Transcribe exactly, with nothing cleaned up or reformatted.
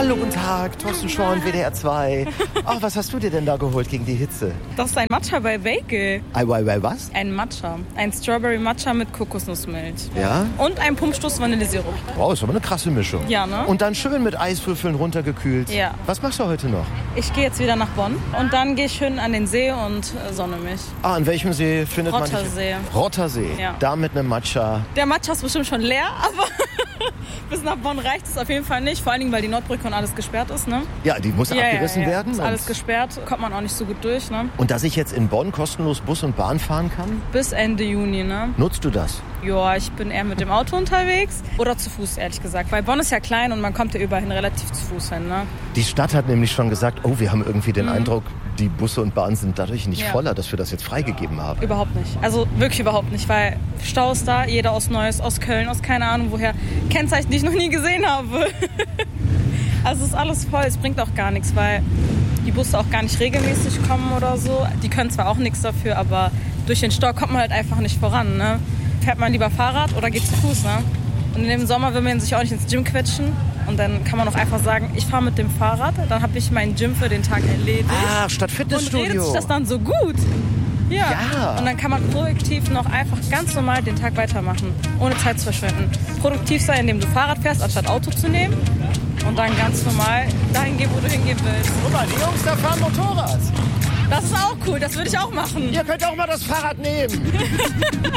Hallo, guten Tag, Thorsten Schorn, W D R zwei. Ach, was hast du dir denn da geholt gegen die Hitze? Das ist ein Matcha bei Bagel. Ei, ei, ei, was? Ein Matcha. Ein Strawberry Matcha mit Kokosnussmilch. Ja? Und ein Pumpstoß Vanillesirup. Wow, ist aber eine krasse Mischung. Ja, ne? Und dann schön mit Eiswürfeln runtergekühlt. Ja. Was machst du heute noch? Ich gehe jetzt wieder nach Bonn und dann gehe ich schön an den See und äh, sonne mich. Ah, an welchem See findet man dich? Rottersee. Rottersee. Ja. Da mit einem Matcha. Der Matcha ist bestimmt schon leer, aber bis nach Bonn reicht es auf jeden Fall nicht. Vor allen Dingen, weil die Nordbrücke und alles gesperrt ist, ne? Ja, die muss Ja, abgerissen ja, ja. werden. Ist und- alles gesperrt, kommt man auch nicht so gut durch, ne? Und dass ich jetzt in Bonn kostenlos Bus und Bahn fahren kann? Bis Ende Juni, ne? Nutzt du das? Ja, ich bin eher mit dem Auto unterwegs oder zu Fuß, ehrlich gesagt. Weil Bonn ist ja klein und man kommt ja überall hin relativ zu Fuß hin, ne? Die Stadt hat nämlich schon gesagt, oh, wir haben irgendwie den Eindruck, die Busse und Bahnen sind dadurch nicht Ja. voller, dass wir das jetzt freigegeben haben. Überhaupt nicht. Also wirklich überhaupt nicht, weil Stau ist da, jeder aus Neuss, aus Köln, aus keine Ahnung woher. Kennzeichen, die ich noch nie gesehen habe. Also es ist alles voll, es bringt auch gar nichts, weil die Busse auch gar nicht regelmäßig kommen oder so. Die können zwar auch nichts dafür, aber durch den Stau kommt man halt einfach nicht voran, ne? Fährt man lieber Fahrrad oder geht zu Fuß, ne? Und in dem Sommer will man sich auch nicht ins Gym quetschen. Und dann kann man auch einfach sagen, ich fahre mit dem Fahrrad, dann habe ich mein Gym für den Tag erledigt. Ah, statt Und Fitnessstudio. redet sich das dann so gut. Ja. Ja. Und dann kann man proaktiv noch einfach ganz normal den Tag weitermachen, ohne Zeit zu verschwenden. Produktiv sein, indem du Fahrrad fährst, anstatt Auto zu nehmen. Und dann ganz normal dahin gehen, wo du hingehen willst. Guck mal, die Jungs da fahren Motorrad. Das ist auch cool, das würde ich auch machen. Ihr könnt auch mal das Fahrrad nehmen.